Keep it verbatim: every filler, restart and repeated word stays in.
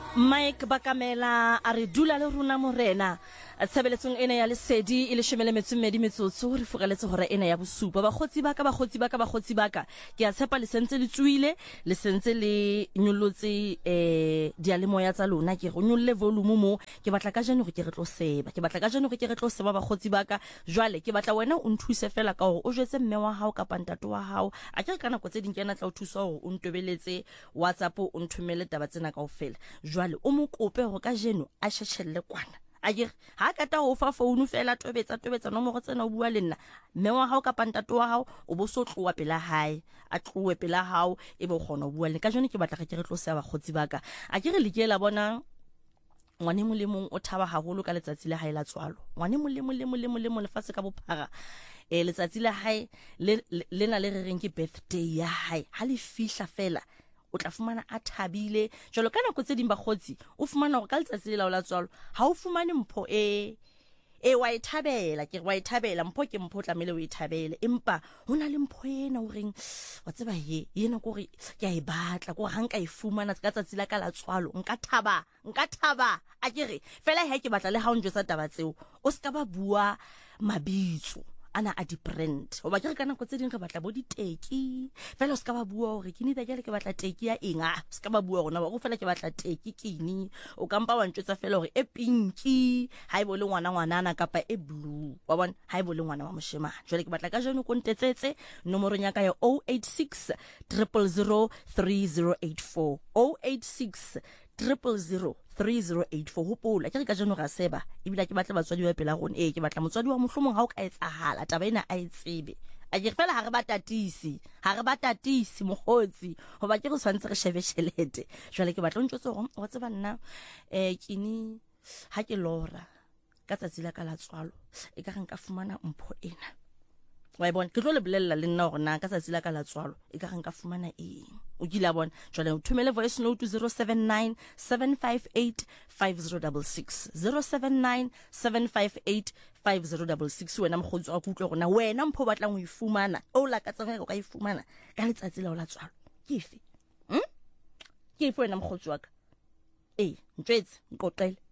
Mike Bakamela a re dula le runa morena a tshebeletsong ena ya lesedi e le shemele metsumedi metsotso re fogaletse hore ena ya bosupa ba khotsi ba ka ba khotsi ba ka ba khotsi ba ka ke a tshepa le sentse le tsuile le sentse le nyollotse eh dialemoya tsa lona ke go nyolle volume mo ke batla ka jane go ke re tlo seba ke batla ka jane go ke re tlo seba ba khotsi ba ka jwale ke batla wena o nthuse fela ka hore o jwetse mme wa hao ka pantato wa hao a ke kana go tse dinkena tla o thusa hore o ntobeletse WhatsApp o nthumele taba tsena kaofela jwale o mo kope go ka jeno a sheshelle kwana a ke ha ka ta ho fa phone fela tobetsa tobetsa nomoro tsena o bua le nna mme wa hao ka pantato wa hao o bo so tloa pela hae a tloe pela hao e bo gona o bua le ka jone ke batla ke re tlo se ba khotsi baka a ke re le ke la bona ngwane mo le mong o thaba haholo ka letsatsi la hae la tswalo ngwane mo le mo le mo le mo le mo lefatse ka bophara e letsatsi la hae le lena le re reng ke birthday ya hae ha le fihla fela o tla fumana a thabile jalo kana go tse ding ba khotsi o fumana go ka letsatsi le la la tswalo ha o fumane mpho e e wa ithabela ke wa ithabela mpho ke mpho tlamele o ithabele empa hona le mpho ena o reng wa tseba ye yena go re ke a e batla go hanka e fumana ka tsatsi la ka la tswalo nka thaba nka thaba a ke re fela he ke batla le ha o njwetsa taba tseo o ska ba bua mabitso ana a different o ba ke re kana go tse ding re batla bo diteki fela o ska ba bua hore ke ni da ke batla teki ya enga ska ba bua gona ba go fela ke batla teki kini o kampa wa ntsetsa fela hore e pinki ha e bo le ngwana ngwanana kapa e blue wa bona ha e bo le ngwana wa moshemane jwale ke batla ka jeno ko ntetsetse nomoro nya ka ya zero eight six zero zero zero three zero eight four zero eight six zero zero zero three zero eight four hopola ke re ka jeno ga seba ebile ke batla batswadi ba pela gone eh ke batla motswadi wa mohlomong ha o ka etsahala taba ena a etsebe a ke fela ha re batatisi ha re batatisi mogotsi hoba ke go tshwantse re shebe shelete jwale ke batla o ntjotse go o tseba nna eh kini ha ke lora ka tsatsi la ka la tswalo e ka re nka fumana mpho ena wa e bona ke tlo le bolella le nna gore na ka tsatsi la ka la tswalo e ka re nka fumana eng o kila bona jwale o thumele voice note zero seven nine seven five eight five zero six six zero seven nine seven five eight five zero six six wena mogotsi wa kutlwe gona wena mpho batlang go ifumana o la ka tsanga go ka ifumana ka letsatsi la o la tswalo ke ife hm ke ife wena mogotsi wa ka eh ntwetse nqoqele